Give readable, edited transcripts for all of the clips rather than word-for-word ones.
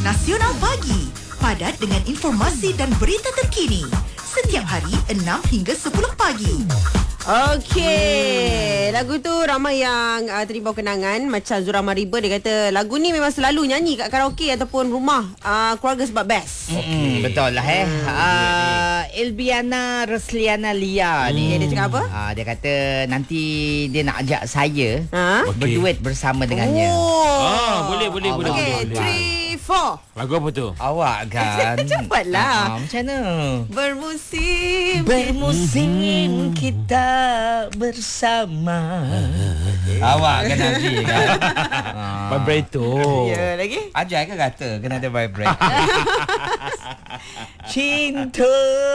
Nasional Pagi. Padat dengan informasi dan berita terkini. Setiap hari 6 hingga 10 pagi. Okey, lagu tu ramai yang terima kenangan. Macam Zura Mariba, dia kata lagu ni memang selalu nyanyi kat karaoke ataupun rumah keluarga sebab best. Betul lah Elbiana Rosliana Lia ni. Dia cakap apa? Dia kata nanti dia nak ajak saya berduet bersama dengannya. Boleh. Okey, 3, 4. Lagu apa tu? Awak kan Cepatlah. macam mana? Bermusim kita bersama. Awak kan nanti kan. Vibrator. Ya, lagi? Ajar ke kata kena ada vibrate. Cinta.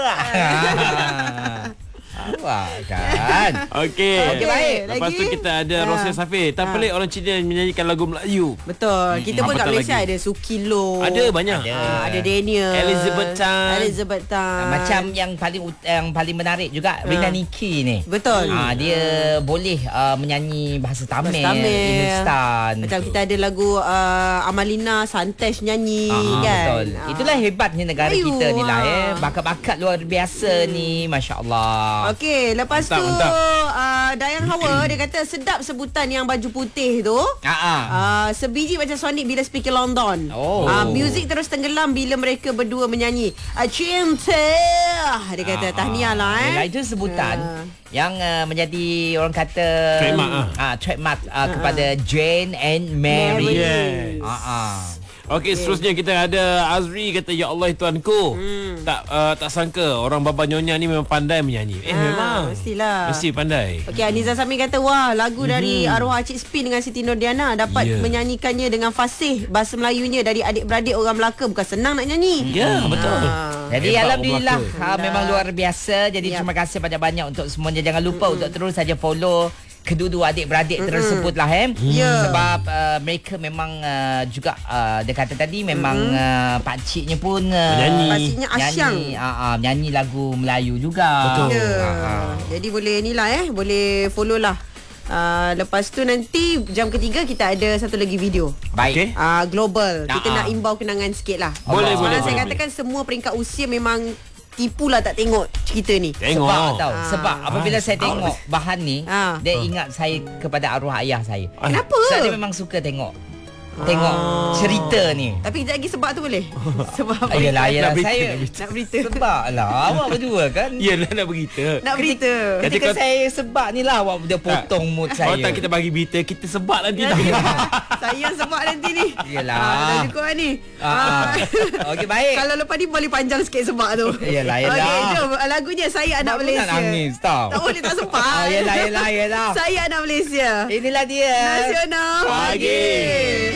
Awak kan. Okey, baik. Lepas Lagi? tu kita ada Rosia Safir. Tak pelik orang Cina menyanyikan lagu Melayu. Betul. Kita pun kat Apatah Malaysia lagi? ada Sukilo. Ada banyak. Ada Daniel. Elizabeth Tan. Macam yang paling menarik juga Rina Niki ni. Betul. Dia boleh menyanyi bahasa Tamil, Bahasa Tamil. Hindustan. Macam kita ada lagu Amalina Santesh nyanyi kan. Betul. Itulah hebatnya negara Melayu, kita ni lah Bakat-bakat luar biasa ni, masya-Allah. Okey, lepas tu mantap. Dayang Hawa dia kata sedap sebutan yang baju putih tu. Sebiji macam Sonic bila speaker London. Muzik terus tenggelam bila mereka berdua menyanyi. Cinta. Dia kata tahniah lah Yelah, itu sebutan yang menjadi orang kata trademark kepada Jane and Mary. Yes. Okey, seterusnya kita ada Azri kata, ya Allah Tuanku. Tak sangka orang Baba Nyonya ni memang pandai menyanyi. Memang. Mesti pandai. Okey, Aniza Sami kata, wah, lagu dari arwah Cik Spin dengan Siti Nordiana dapat menyanyikannya dengan fasih bahasa Melayunya dari adik-beradik orang Melaka. Bukan senang nak nyanyi. Ya, betul. Jadi Hebat alhamdulillah orang Melaka. memang luar biasa. Jadi terima kasih banyak-banyak untuk semuanya. Jangan lupa untuk terus saja follow kedua-dua adik-beradik tersebut lah sebab mereka memang juga dia kata tadi memang pakciknya pun Pakciknya Asyang nyanyi lagu Melayu juga. Betul. Jadi boleh ni lah boleh follow lah. Lepas tu nanti jam ketiga kita ada satu lagi video. Baik. Global. Kita nak imbau kenangan sikit lah. Boleh. Saya katakan semua peringkat usia memang tipulah tak tengok cerita ni. Sebab apabila saya tengok bahan ni dia ingat saya kepada arwah ayah saya. Kenapa? Saya memang suka tengok cerita ni. Tapi kejap lagi sebab tu boleh. Sebab Yelah nak saya berita. sebab lah awak berdua kan. Yelah, nak berita. Nak berita. Ketika saya sebab ni lah awak dia potong mood saya. Kalau tak kita bagi berita, kita sebab nanti tak. Saya sebab nanti ni. Yelah. Dah cukup ni. Okey, baik. Kalau lepas ni boleh panjang sikit sebab tu. Yelah. Okey, jom lagunya Saya Anak Baru Malaysia. nak nangis tau. Tak boleh, tak sempat. Yelah. Saya Anak Malaysia. Inilah dia Nasional Pagi.